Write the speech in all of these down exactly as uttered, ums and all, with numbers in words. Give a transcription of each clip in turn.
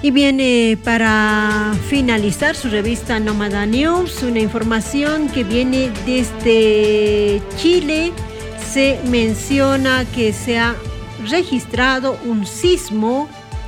Y viene para finalizar su revista Nómada News, una información que viene desde Chile. Se menciona que se ha registrado un sismo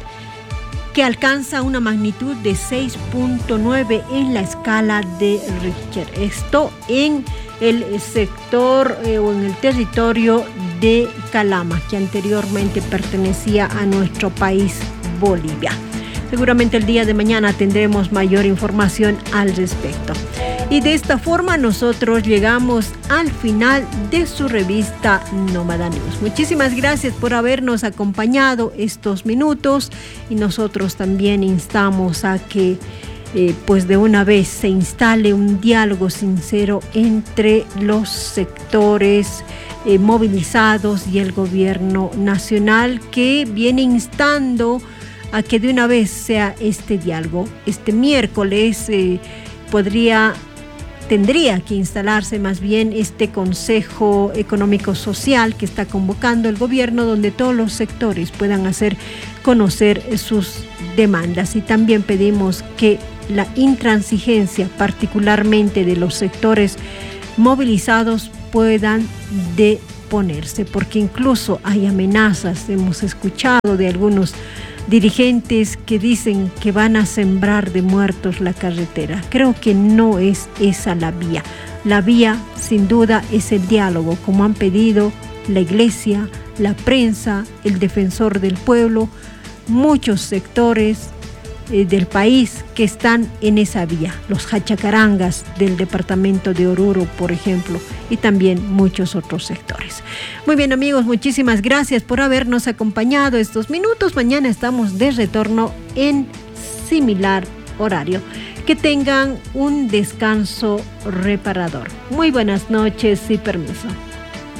que alcanza una magnitud de seis punto nueve en la escala de Richter. Esto en el sector eh, o en el territorio de Calama, que anteriormente pertenecía a nuestro país, Bolivia. Seguramente el día de mañana tendremos mayor información al respecto. Y de esta forma nosotros llegamos al final de su revista Nómada News. Muchísimas gracias por habernos acompañado estos minutos y nosotros también instamos a que eh, pues de una vez se instale un diálogo sincero entre los sectores eh, movilizados y el gobierno nacional, que viene instando a que de una vez sea este diálogo. Este miércoles eh, podría, tendría que instalarse más bien este Consejo Económico Social que está convocando el gobierno, donde todos los sectores puedan hacer conocer sus demandas. Y también pedimos que la intransigencia, particularmente de los sectores movilizados, puedan deponerse, porque incluso hay amenazas, hemos escuchado de algunos dirigentes que dicen que van a sembrar de muertos la carretera. Creo que no es esa la vía. La vía, sin duda, es el diálogo, como han pedido la iglesia, la prensa, el defensor del pueblo, muchos sectores eh, del país que están en esa vía. Los hachacarangas del departamento de Oruro, por ejemplo, y también muchos otros sectores. Muy bien, amigos, muchísimas gracias por habernos acompañado estos minutos. Mañana estamos de retorno en similar horario. Que tengan un descanso reparador. Muy buenas noches y permiso.